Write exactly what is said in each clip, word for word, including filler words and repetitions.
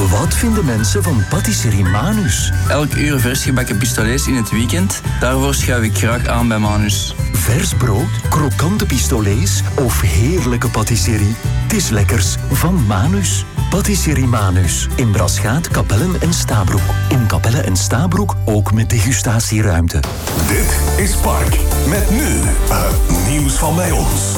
Wat vinden mensen van Patisserie Manus? Elk uur vers gebakken pistolets in het weekend. Daarvoor schuif ik graag aan bij Manus. Vers brood, krokante pistolets of heerlijke patisserie? Het is lekkers van Manus. Patisserie Manus. In Braschaat, Kapellen en Stabroek. In Kapellen en Stabroek ook met degustatieruimte. Dit is Park. Met nu het nieuws van bij ons.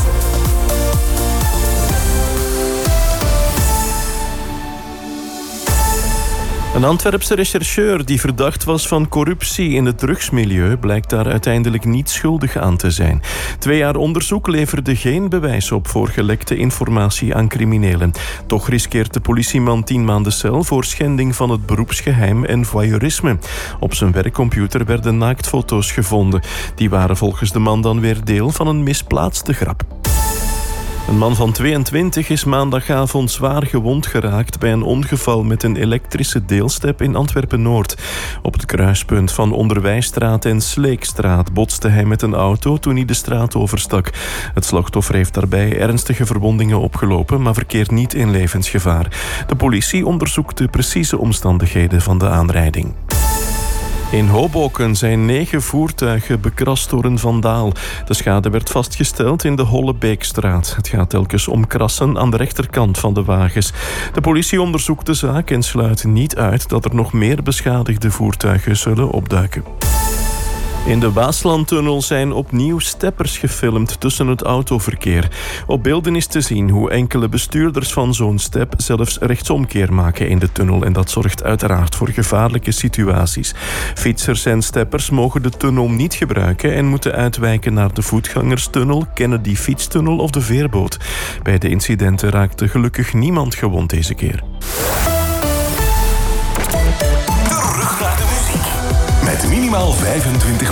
Een Antwerpse rechercheur die verdacht was van corruptie in het drugsmilieu blijkt daar uiteindelijk niet schuldig aan te zijn. Twee jaar onderzoek leverde geen bewijs op voor gelekte informatie aan criminelen. Toch riskeert de politieman tien maanden cel voor schending van het beroepsgeheim en voyeurisme. Op zijn werkcomputer werden naaktfoto's gevonden. Die waren volgens de man dan weer deel van een misplaatste grap. Een man van tweeëntwintig is maandagavond zwaar gewond geraakt bij een ongeval met een elektrische deelstep in Antwerpen-Noord. Op het kruispunt van Onderwijsstraat en Sleekstraat botste hij met een auto toen hij de straat overstak. Het slachtoffer heeft daarbij ernstige verwondingen opgelopen, maar verkeert niet in levensgevaar. De politie onderzoekt de precieze omstandigheden van de aanrijding. In Hoboken zijn negen voertuigen bekrast door een vandaal. De schade werd vastgesteld in de Hollebeekstraat. Het gaat telkens om krassen aan de rechterkant van de wagens. De politie onderzoekt de zaak en sluit niet uit dat er nog meer beschadigde voertuigen zullen opduiken. In de Waaslandtunnel zijn opnieuw steppers gefilmd tussen het autoverkeer. Op beelden is te zien hoe enkele bestuurders van zo'n step zelfs rechtsomkeer maken in de tunnel. En dat zorgt uiteraard voor gevaarlijke situaties. Fietsers en steppers mogen de tunnel niet gebruiken en moeten uitwijken naar de voetgangerstunnel, Kennedy Fietstunnel of de veerboot. Bij de incidenten raakte gelukkig niemand gewond deze keer. Terug naar de muziek. Met minimaal vijfentwintig